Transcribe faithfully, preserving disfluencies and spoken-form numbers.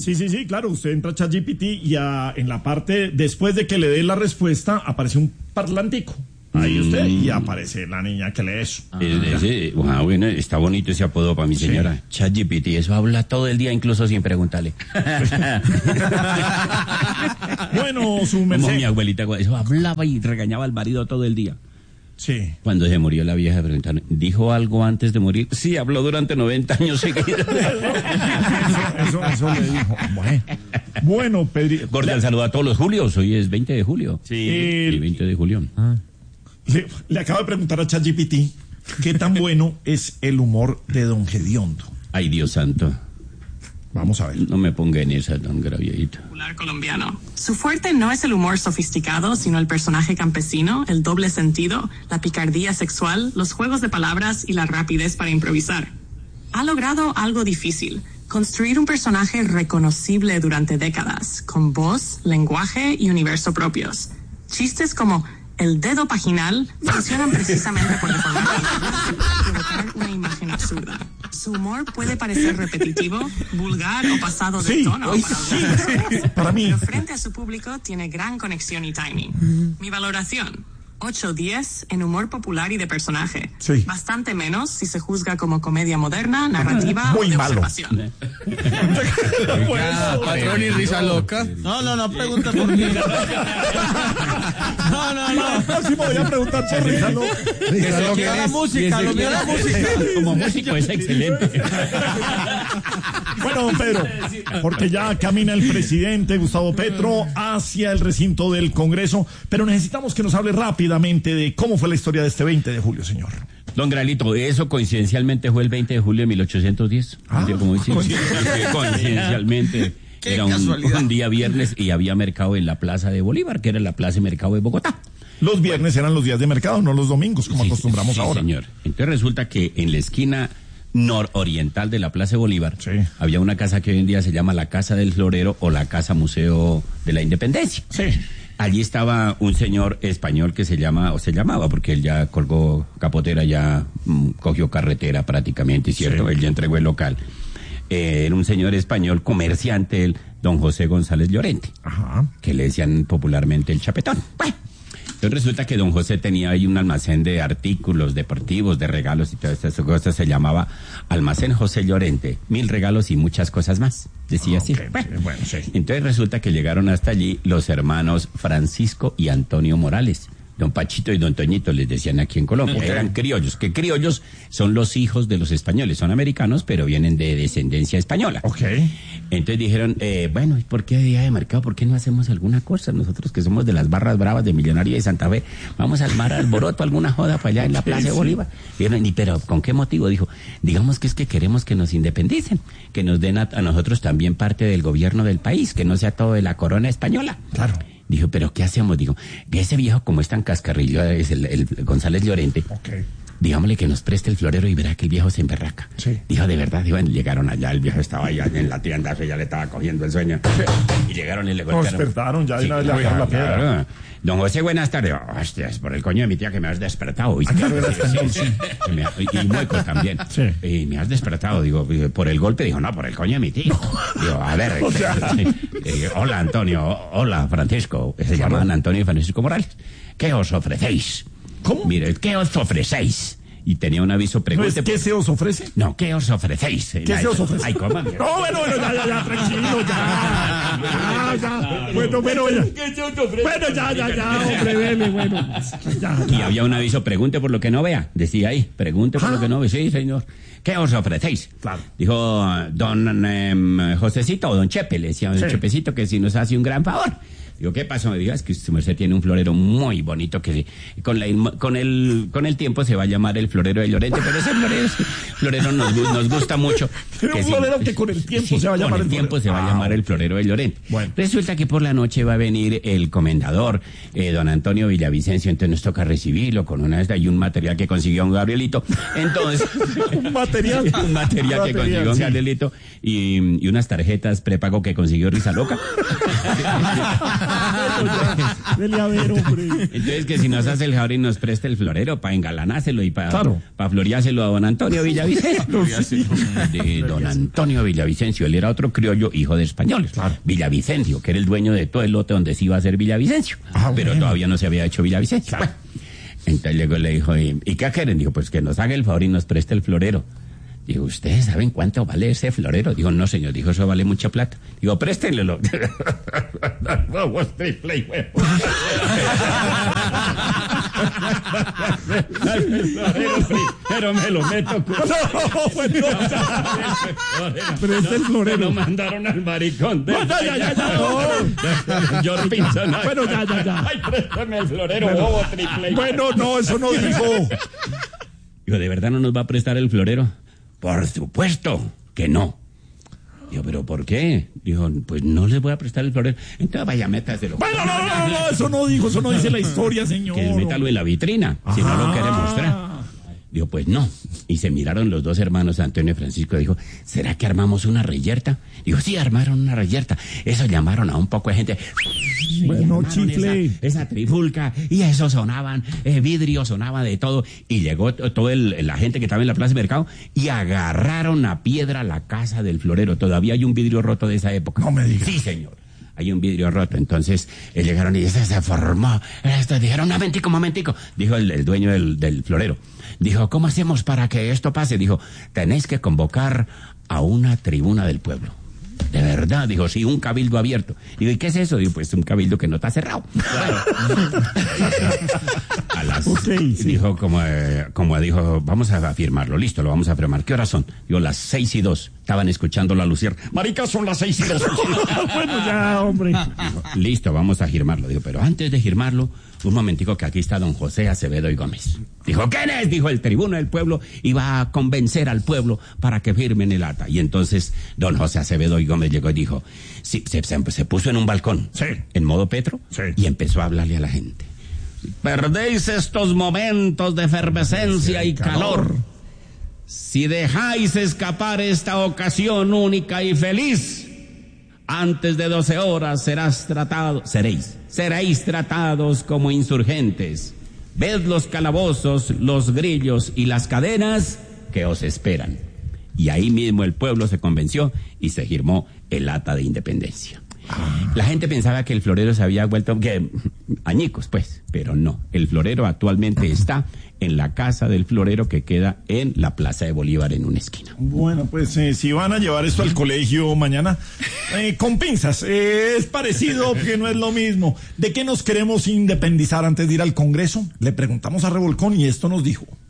Sí, sí, sí, claro, usted entra a ChatGPT y a, en la parte, después de que le dé la respuesta, aparece un parlantico. Ahí usted, y aparece la niña que lee eso. Ah. Ese, wow, bueno, está bonito ese apodo para mi señora. Sí. ChatGPT, eso habla todo el día, incluso sin preguntarle. Bueno, su merced. Como mi abuelita, eso hablaba y regañaba al marido todo el día. Sí. Cuando se murió la vieja, preguntaron, ¿dijo algo antes de morir? Sí, habló durante noventa años seguidos. eso, eso, eso le dijo. Bueno, bueno Pedro. Cordial saludo a todos los Julios, hoy es veinte de julio. Sí. El veinte de julio. Ah. Le, le acabo de preguntar a ChatGPT qué tan bueno es el humor de Don Gediondo. Ay, Dios santo. Vamos a ver. No me ponga en esa, don Gravierito. Colombiano. Su fuerte no es el humor sofisticado, sino el personaje campesino, el doble sentido, la picardía sexual, los juegos de palabras y la rapidez para improvisar. Ha logrado algo difícil: construir un personaje reconocible durante décadas, con voz, lenguaje y universo propios. Chistes como el dedo paginal funcionan precisamente por deformar y provocar una imagen absurda. Su humor puede parecer repetitivo, vulgar o pasado de sí, tono para, sí, sí, para mí. Pero frente a su público tiene gran conexión y timing. Mi valoración: ocho diez en humor popular y de personaje. Sí. Bastante menos si se juzga como comedia moderna, narrativa Muy o de malo. observación. Oiga, patrón y risa loca. No, no, no pregunta por mí. No, no, no. Sí, me voy a preguntar por risa loca. Risa loca es la música, lo mío es la música. Como músico es excelente. Bueno, don Pedro, porque ya camina el presidente Gustavo Petro hacia el recinto del Congreso, pero necesitamos que nos hable rápidamente de cómo fue la historia de este veinte de julio, señor. Don Gralito, eso coincidencialmente fue el veinte de julio de mil ochocientos diez. Ah, un día como dice, coincidencialmente. coincidencialmente era un, un día viernes y había mercado en la Plaza de Bolívar, que era la Plaza de Mercado de Bogotá. Los viernes eran los días de mercado, no los domingos, como sí, acostumbramos sí, ahora. Sí, señor. Entonces resulta que en la esquina nororiental de la Plaza de Bolívar sí. había una casa que hoy en día se llama la Casa del Florero o la Casa Museo de la Independencia. Sí. Allí estaba un señor español que se llama, o se llamaba, porque él ya colgó capotera, ya mmm, cogió carretera prácticamente, ¿cierto? Sí. Él ya entregó el local. Eh, era un señor español comerciante, el don José González Llorente, ajá, que le decían popularmente el Chapetón. Bueno, entonces resulta que don José tenía ahí un almacén de artículos deportivos, de regalos y todas estas cosas, se llamaba Almacén José Llorente, mil regalos y muchas cosas más, decía okay, así. Bueno, bueno, sí. Entonces resulta que llegaron hasta allí los hermanos Francisco y Antonio Morales. Don Pachito y don Toñito les decían aquí en Colombia, okay. Eran criollos, que criollos son los hijos de los españoles, son americanos, pero vienen de descendencia española. Okay. Entonces dijeron, eh, bueno, ¿por qué día de mercado? ¿Por qué no hacemos alguna cosa? Nosotros que somos de las barras bravas de Millonaria de Santa Fe, vamos a armar alboroto, alguna joda para allá en la Plaza sí, de Bolívar. Sí. Dijeron, ¿y pero con qué motivo? Dijo, digamos que es que queremos que nos independicen, que nos den a, a nosotros también parte del gobierno del país, que no sea todo de la corona española. Claro. Dijo, ¿pero qué hacemos? Digo, que ese viejo como es tan cascarrillo, es el, el González Llorente, okay. Digámosle que nos preste el florero y verá que el viejo se emberraca. Sí. Dijo, de verdad, dijo, llegaron allá, el viejo estaba allá en la tienda, ya le estaba cogiendo el sueño. Sí. Y llegaron y le golpearon. Nos despertaron, ya de sí, una vez le bajaron la piedra. Claro. Don José, buenas tardes. Oh, hostias, por el coño de mi tía que me has despertado. Ah, claro, era español, sí. Y, me, y, y muecos también. Sí. Y me has despertado, digo, por el golpe, dijo, no, por el coño de mi tía. No. Digo, a ver, o sea... eh, hola Antonio, hola Francisco, se llaman Antonio y Francisco Morales. ¿Qué os ofrecéis? ¿Cómo? Mire, ¿qué os ofrecéis? Y tenía un aviso, pregunte. ¿No es qué por... se os ofrece? No, ¿qué os ofrecéis? ¿Qué la se os ofrece? Ay, coma. No, bueno, bueno, ya, ya, ya, tranquilo, ya. Ya, ya. Bueno, bueno, ya. ¿Qué se os ofrece? Bueno, ya, ya, ya, hombre, dele, bueno. Ya, ya. Y había un aviso, pregunte por lo que no vea. Decía ahí, pregunte por ah. lo que no ve. Sí, señor. ¿Qué os ofrecéis? Claro. Dijo don eh, Josecito o don Chepe, le decía don sí. Chepecito que si nos hace un gran favor. Digo, ¿qué pasó? Me dijo, es que su merced tiene un florero muy bonito que con, la, con, el, con el tiempo se va a llamar el florero de Llorente, pero ese florero, florero nos, nos gusta mucho. Pero un florero si, que con el tiempo sí, se va a llamar el florero. Con el tiempo se va a llamar el florero de Llorente. Bueno. Resulta que por la noche va a venir el comendador, eh, don Antonio Villavicencio, entonces nos toca recibirlo con una esta y un material que consiguió un Gabrielito. Entonces, un material. un material que consiguió un sí. Gabrielito y, y unas tarjetas prepago que consiguió Risa Loca. Dele a ver, hombre. Entonces, que si nos hace el favor y nos presta el florero para engalanárselo y para Claro. pa floreárselo a don Antonio Villavicencio. De don Antonio Villavicencio, él era otro criollo, hijo de españoles. Claro. Villavicencio, que era el dueño de todo el lote donde se iba a hacer Villavicencio. Ah, pero bueno. todavía no se había hecho Villavicencio. Bueno, entonces luego le dijo, ¿y, ¿y qué quieren? Dijo, pues que nos haga el favor y nos preste el florero. Digo, ¿ustedes saben cuánto vale ese florero? Digo, no, señor. Dijo, eso vale mucha plata. Digo, préstenlelo. Vamos, triple y huevo. Pero me lo meto. No, bueno, preste el florero. Lo mandaron al maricón. No, ya, ya, ya, ya. George Pinson. Bueno, ya, ya, ya. Ay, préstame el florero, bobo, triple y Bueno, no, eso no dijo. Digo, ¿de verdad no nos va a prestar el florero? Por supuesto que no. Digo, ¿pero por qué? Dijo, pues no les voy a prestar el florero. Entonces vaya, métaselo. Bueno, no, no, no, eso no dijo, eso no dice la historia, señor. Que métalo en la vitrina, si no lo quiere mostrar. Digo, pues no. Y se miraron los dos hermanos, Antonio y Francisco. Dijo, ¿será que armamos una reyerta? Digo, sí, armaron una reyerta. Eso llamaron a un poco de gente. Bueno, Llamaron chifle. Esa, esa trifulca. Y eso sonaban, eh, vidrio, sonaba de todo. Y llegó t- toda la gente que estaba en la plaza de mercado y agarraron a piedra la casa del florero. Todavía hay un vidrio roto de esa época. No me digas. Sí, señor. Hay un vidrio roto. Entonces eh, llegaron y se, se formó. Esto, dijeron, un momentico, un momentico. Dijo el, el dueño del, del florero. Dijo, ¿cómo hacemos para que esto pase? Dijo, tenéis que convocar a una tribuna del pueblo. De verdad, dijo, sí, un cabildo abierto. Digo, ¿y qué es eso? Digo, pues un cabildo que no está cerrado. Bueno. A las, Okay, sí. Dijo, como, eh, como dijo, vamos a firmarlo, listo, lo vamos a firmar. ¿Qué horas son? Digo, las seis y dos. Estaban escuchando la lucier. Marica, son las seis y dos. Bueno, ya, hombre. Dijo, listo, vamos a firmarlo. Digo, pero antes de firmarlo, un momentico que aquí está don José Acevedo y Gómez. Dijo, ¿quién es? Dijo, el tribuno del pueblo iba a convencer al pueblo para que firmen el acta. Y entonces don José Acevedo y Gómez llegó y dijo, sí, se, se, se puso en un balcón, Sí. en modo Petro, Sí. y empezó a hablarle a la gente. Perdéis estos momentos de efervescencia y calor. Si dejáis escapar esta ocasión única y feliz, antes de doce horas serás tratado, seréis, seréis tratados como insurgentes. Ved los calabozos, los grillos y las cadenas que os esperan. Y ahí mismo el pueblo se convenció y se firmó el acta de independencia. La gente pensaba que el florero se había vuelto que añicos, pues, pero no. El florero actualmente está en la casa del florero que queda en la Plaza de Bolívar en una esquina. Bueno, pues eh, si van a llevar esto al colegio mañana, eh, con pinzas, eh, es parecido, que no es lo mismo. ¿De qué nos queremos independizar antes de ir al Congreso? Le preguntamos a Revolcón y esto nos dijo.